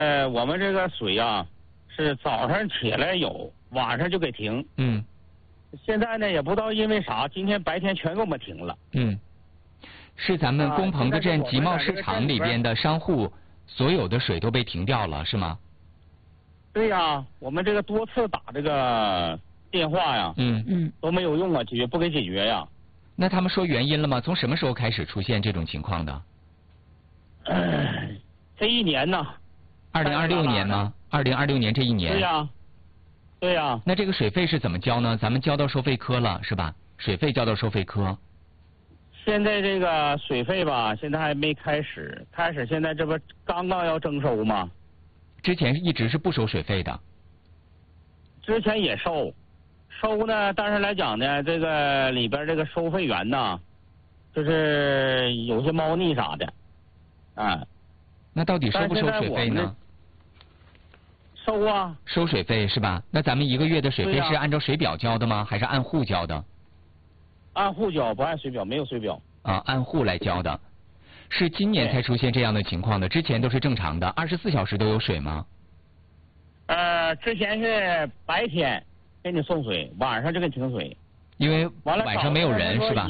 我们这个水啊，是早上起来有，晚上就给停。 嗯。 现在呢，也不知道因为啥，今天白天全给我们停了。 嗯。是咱们工棚子镇集贸市场里边的商户，所有的水都被停掉了，是吗？ 对呀，我们这个多次打这个电话呀，都没有用啊，不给解决呀。 那他们说原因了吗？从什么时候开始出现这种情况的？ 这一年呢 ？2026年吗？2026年这一年。 对呀，对呀。 那这个水费是怎么交呢？咱们交到收费科了，是吧？水费交到收费科。 现在这个水费吧，现在还没开始，现在这不刚刚要征收吗？ 之前一直是不收水费的。 之前也收呢，但是来讲呢，这个里边这个收费员呢，就是有些猫腻啥的， 那到底收不收水费呢？ 收啊。 收水费是吧？那咱们一个月的水费是按照水表交的吗？还是按户交的？ 按户交，不按水表，没有水表。 按户来交的。是今年才出现这样的情况的，之前都是正常的，24小时都有水吗？ 之前是白天给你送水，晚上就给你停水。 因为晚上没有人是吧？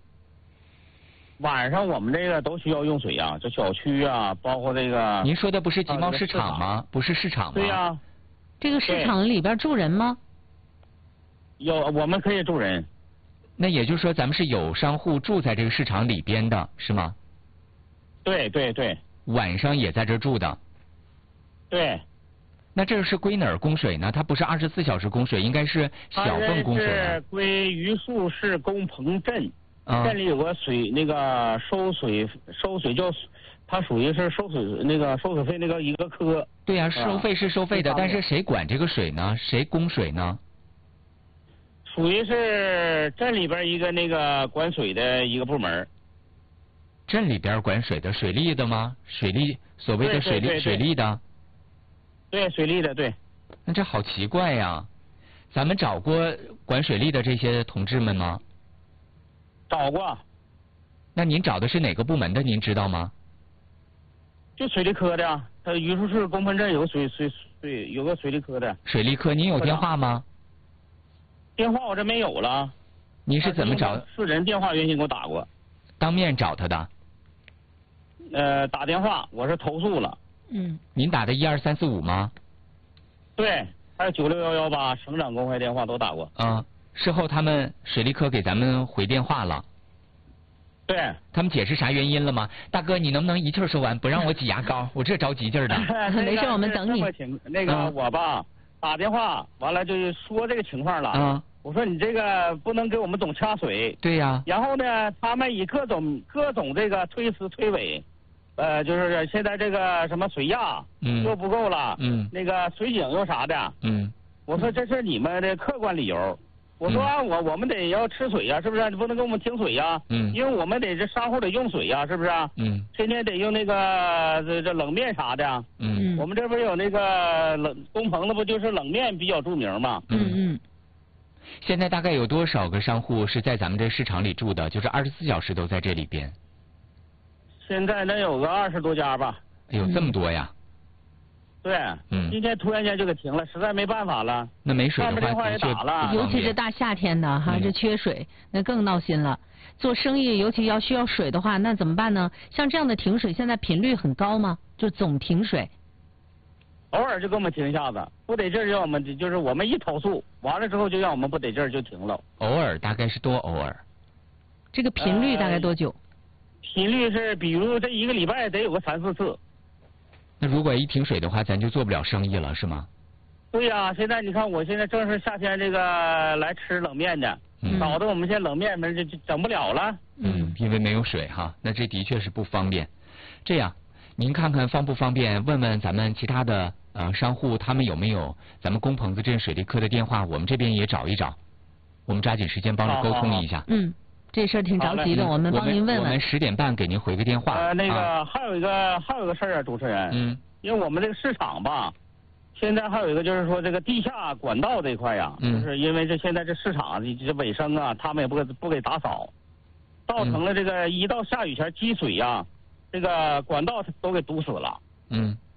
晚上我们这个都需要用水啊，这小区啊，包括这个。 您说的不是集贸市场吗？不是市场吗？ 对呀。 这个市场里边住人吗？ 有，我们可以住人。 那也就是说，咱们是有商户住在这个市场里边的，是吗？ 对对对。 晚上也在这住的。 对。 那这是归哪儿供水呢？它不是24小时供水，应该是小份供水。 是归榆树市工棚镇，镇里有个水那个收水叫，它属于是收水费那个一个科。 对呀，收费是收费的，但是谁管这个水呢？谁供水呢？ 属于是镇里边一个那个管水的一个部门。 镇里边管水的，水利的吗？水利所谓的水利的。 对，水利的，对。 那这好奇怪呀！咱们找过管水利的这些同志们吗？ 找过。 那您找的是哪个部门的？您知道吗？ 就水利科的呀，它榆树市工棚镇有有个水利科的。 水利科，您有电话吗？ 电话我这没有了。 您是怎么找？ 私人电话原先给我打过。 当面找他的？ 打电话，我是投诉了。 您打的12345吗？ 对，还有96118省长公开电话都打过。 事后他们水利科给咱们回电话了。 对。 他们解释啥原因了吗？大哥，你能不能一气说完，不让我挤牙膏？我这着急劲儿的。 没事，我们等你。 那个我吧，打电话完了就说这个情况了。我说你这个不能给我们总掐水。 对呀。 然后呢，他们以各种这个推辞推诿。就是现在这个什么水压又不够了，那个水井又啥的，我说这是你们的客观理由，我说我们得要吃水呀，是不是？你不能给我们停水呀，因为我们得这商户得用水呀，是不是？天天得用那个这冷面啥的，我们这不有那个工棚子不就是冷面比较著名吗？ 现在大概有多少个商户是在咱们这市场里住的？就是24小时都在这里边。 现在能有个20多家吧。 有这么多呀？ 对。今天突然间就给停了，实在没办法了。 那没水的话， 电话也打了。 尤其是大夏天的哈，这缺水，那更闹心了。做生意尤其需要水的话，那怎么办呢？像这样的停水，现在频率很高吗？就总停水？ 偶尔就给我们停一下子，不得劲儿让我们就是我们一投诉完了之后就让我们不得劲儿就停了。 偶尔大概是多偶尔？ 这个频率大概多久？ 频率是，比如这一个礼拜得有个3、4次。 那如果一停水的话，咱就做不了生意了，是吗？ 对呀，现在你看，我现在正是夏天这个来吃冷面的，搞得我们现在冷面们就整不了了。 因为没有水哈，那这的确是不方便。这样，您看看方不方便？问问咱们其他的商户，他们有没有咱们工棚子镇水利科的电话？我们这边也找一找，我们抓紧时间帮着沟通一下。 这事儿挺着急的，我们帮您问问。 我们10点半给您回个电话。 那个还有一个事儿啊，主持人。因为我们这个市场吧，现在还有一个就是说这个地下管道这一块呀，就是因为现在这市场这卫生啊，他们也不给打扫，造成了这个一到下雨前积水呀，这个管道都给堵死了。